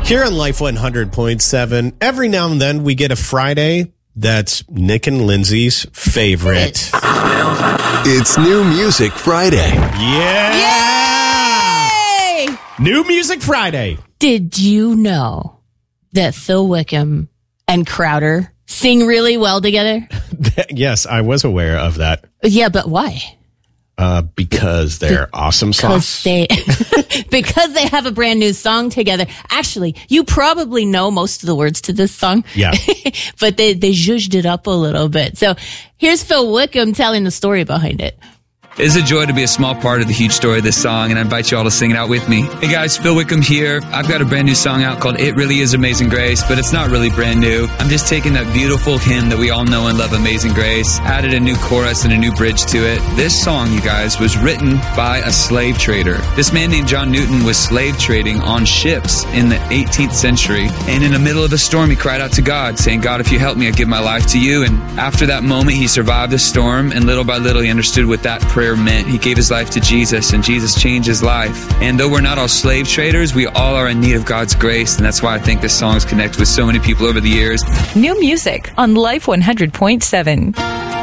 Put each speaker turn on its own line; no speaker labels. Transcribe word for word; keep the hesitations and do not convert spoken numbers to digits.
Here on Life one hundred point seven, every now and then we get a Friday that's Nick and Lindsay's favorite.
It's New Music Friday.
Yeah!
Yay!
New Music Friday.
Did you know that Phil Wickham and Crowder sing really well together?
Yes, I was aware of that.
Yeah, but why?
Uh, because they're awesome
Because
sauce.
they, because they have a brand new song together. Actually, you probably know most of the words to this song.
Yeah.
But they, they zhuzhed it up a little bit. So here's Phil Wickham telling the story behind it.
It's a joy to be a small part of the huge story of this song, and I invite you all to sing it out with me. Hey guys, Phil Wickham here. I've got a brand new song out called It Really Is Amazing Grace, but it's not really brand new. I'm just taking that beautiful hymn that we all know and love, Amazing Grace, added a new chorus and a new bridge to it. This song, you guys, was written by a slave trader. This man named John Newton was slave trading on ships in the eighteenth century, and in the middle of a storm, he cried out to God, saying, God, if you help me, I give my life to you. And after that moment, he survived the storm, and little by little, he understood what that prayer meant. He gave his life to Jesus, and Jesus changed his life. And though we're not all slave traders, we all are in need of God's grace, and that's why I think this song has connected with so many people over the years.
New music on Life one hundred point seven.